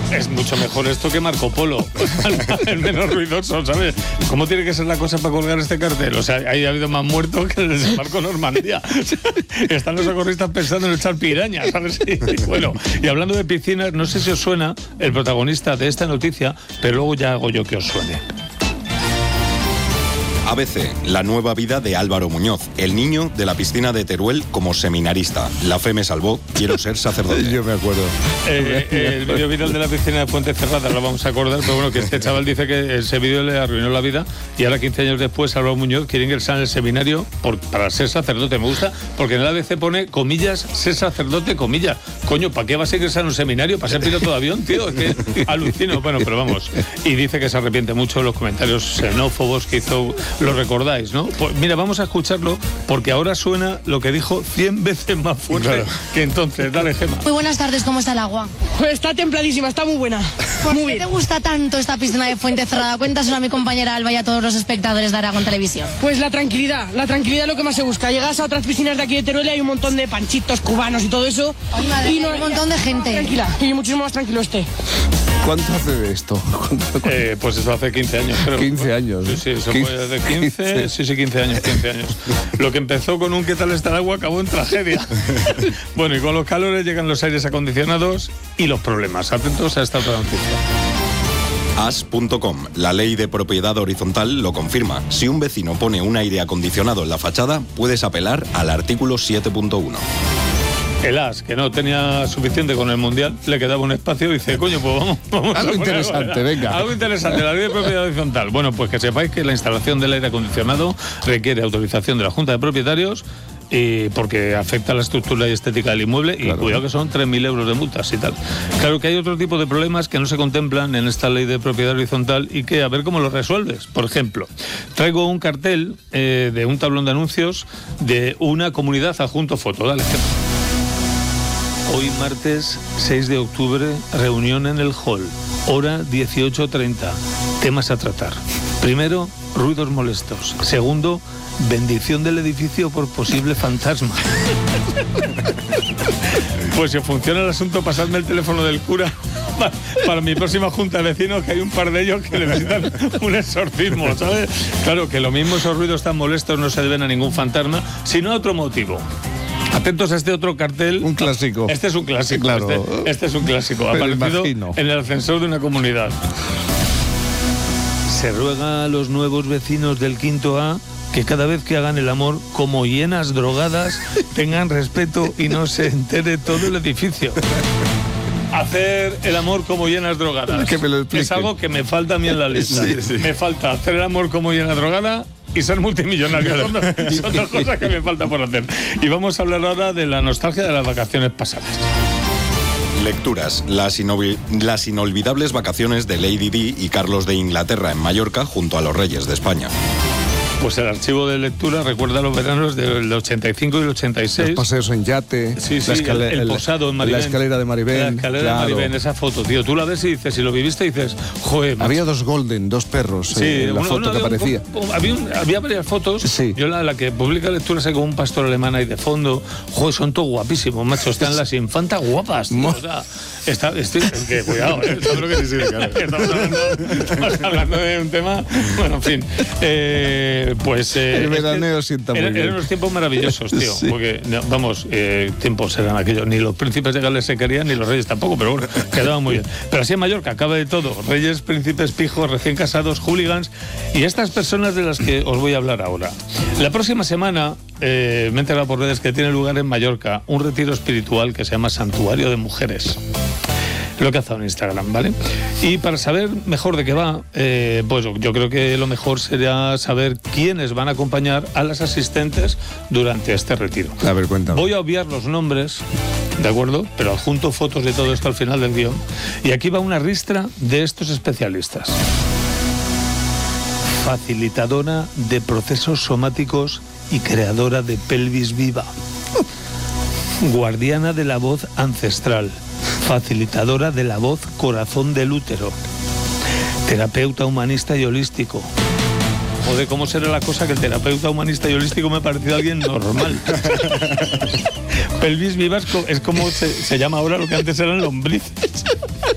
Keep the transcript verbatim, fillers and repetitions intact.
es mucho mejor esto que Marco Polo. El menos ruidoso, ¿sabes? ¿Cómo tiene que ser la cosa para colgar este cartel? O sea, ahí ha habido más muertos que en el desembarco Normandía. Están los socorristas pensando en echar pirañas, ¿sabes? Y, bueno, y hablando de piscinas, no sé si os suena el protagonista de esta noticia, pero luego ya hago yo que os suene. A B C, la nueva vida de Álvaro Muñoz, el niño de la piscina de Teruel como seminarista. La fe me salvó, quiero ser sacerdote. Yo me acuerdo. Eh, eh, el vídeo viral de la piscina de Fuente Cerrada, lo vamos a acordar, pero bueno, que este chaval dice que ese vídeo le arruinó la vida y ahora quince años después Álvaro Muñoz quiere ingresar en el seminario por, para ser sacerdote. Me gusta porque en el A B C pone comillas, ser sacerdote, comillas. Coño, ¿para qué vas a ingresar en un seminario? ¿Para ser piloto de avión, tío? Es que alucino. Bueno, pero vamos. Y dice que se arrepiente mucho de los comentarios xenófobos que hizo. Lo recordáis, ¿no? Pues mira, vamos a escucharlo porque ahora suena lo que dijo cien veces más fuerte claro. que entonces. Dale, Gemma. Muy buenas tardes, ¿cómo está el agua? Pues está templadísima, está muy buena. ¿Por muy qué bien. te gusta tanto esta piscina de Fuente Cerrada? Cuéntaselo a mi compañera Alba y a todos los espectadores de Aragón Televisión. Pues la tranquilidad, la tranquilidad es lo que más se busca. Llegas a otras piscinas de aquí de Teruel y hay un montón de panchitos cubanos y todo eso. Ay, madre, y no, hay un montón de gente. Tranquila, y muchísimo más tranquilo este. ¿Cuánto hace de esto? Eh, pues eso hace quince años, creo. quince años. Sí, sí, eso fue de quince, sí, sí, quince años, quince años. Lo que empezó con un ¿qué tal está el agua? Acabó en tragedia. Bueno, y con los calores llegan los aires acondicionados y los problemas. Atentos a esta otra noticia. As punto com, la ley de propiedad horizontal lo confirma. Si un vecino pone un aire acondicionado en la fachada, puedes apelar al artículo siete punto uno. El As, que no tenía suficiente con el Mundial, le quedaba un espacio y dice, coño, pues vamos, vamos algo a interesante, algo, venga. Algo interesante, la ley de propiedad horizontal. Bueno, pues que sepáis que la instalación del aire acondicionado requiere autorización de la Junta de Propietarios y porque afecta a la estructura y estética del inmueble y claro. Cuidado que son tres mil euros de multas y tal. Claro que hay otro tipo de problemas que no se contemplan en esta ley de propiedad horizontal y que a ver cómo los resuelves. Por ejemplo, traigo un cartel eh, de un tablón de anuncios de una comunidad adjunto foto. Dale, hoy martes seis de octubre, reunión en el hall, hora dieciocho treinta, temas a tratar. Primero, ruidos molestos. Segundo, bendición del edificio por posible fantasma. Pues si funciona el asunto, pasadme el teléfono del cura para, para mi próxima junta de vecinos, que hay un par de ellos que necesitan un exorcismo, ¿sabes? Claro que lo mismo, esos ruidos tan molestos no se deben a ningún fantasma, sino a otro motivo. Atentos a este otro cartel. Un clásico. Este es un clásico. Claro. Este, este es un clásico. Aparecido en el ascensor de una comunidad. Se ruega a los nuevos vecinos del quinto A que cada vez que hagan el amor, como hienas drogadas, tengan respeto y no se entere todo el edificio. Hacer el amor como hienas drogadas. Que me lo explique. Es algo que me falta a mí en la lista. Sí, sí. Me falta hacer el amor como hiena drogada y ser multimillonario. Son dos, son dos cosas que me falta por hacer. Y vamos a hablar ahora de la nostalgia de las vacaciones pasadas. Lecturas. Las, inolvi- las inolvidables vacaciones de Lady Di y Carlos de Inglaterra en Mallorca junto a los Reyes de España. Pues el archivo de lectura recuerda los veranos del ochenta y cinco y el ochenta y seis. Los paseos en yate. Sí, sí, la escalera, el, el posado en Maribén. La escalera de Maribén. La escalera claro. de Maribén, esa foto, tío. Tú la ves y dices, si lo viviste, dices, joder. Había dos golden, dos perros sí, eh, en la uno, foto uno, que aparecía. Un, había, un, había varias fotos. Sí. Yo la, la que publica lecturas hay como un pastor alemán ahí de fondo. Joder, son todos guapísimos, macho. Están las infantas guapas, tío. O sea, está, estoy, que, cuidado, ¿eh? Lo que sí, sí, claro. estamos, hablando, estamos hablando de un tema. Bueno, en fin. Eh, pues. Eh, el veraneo sienta muy eran, bien. Eran unos tiempos maravillosos, tío. Sí. Porque, vamos, eh, tiempos eran aquellos. Ni los príncipes de Gales se querían, ni los reyes tampoco, pero bueno, quedaban muy bien. Pero así en Mallorca acaba de todo. Reyes, príncipes, pijos, recién casados, hooligans y estas personas de las que os voy a hablar ahora. La próxima semana eh, me he enterado por redes que tiene lugar en Mallorca un retiro espiritual que se llama Santuario de Mujeres. Lo que ha en Instagram, ¿vale? Y para saber mejor de qué va, eh, pues yo creo que lo mejor sería saber quiénes van a acompañar a las asistentes durante este retiro. A ver, cuéntame. Voy a obviar los nombres, ¿de acuerdo? Pero adjunto fotos de todo esto al final del guión. Y aquí va una ristra de estos especialistas. Facilitadora de procesos somáticos y creadora de pelvis viva. Guardiana de la voz ancestral. Facilitadora de la voz corazón del útero. Terapeuta humanista y holístico. Joder, ¿cómo será la cosa que el terapeuta humanista y holístico me ha parecido alguien normal? Pelvis viva es como se, se llama ahora lo que antes eran lombrices.